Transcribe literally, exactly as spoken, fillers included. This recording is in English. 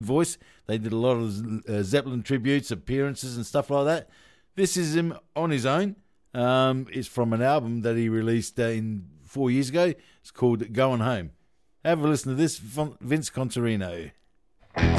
voice. They did a lot of uh, Zeppelin tributes, appearances, and stuff like that. This is him on his own. Um, it's from an album that he released uh, in four years ago. It's called Going Home. Have a listen to this from Vince Concerino.